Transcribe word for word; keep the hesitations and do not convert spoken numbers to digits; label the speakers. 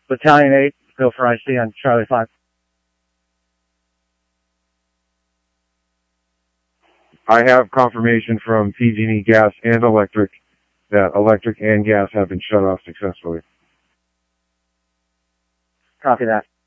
Speaker 1: Battalion eight, go for I C on Charlie five.
Speaker 2: I have confirmation from P G and E Gas and Electric that electric and gas have been shut off successfully.
Speaker 1: Copy that.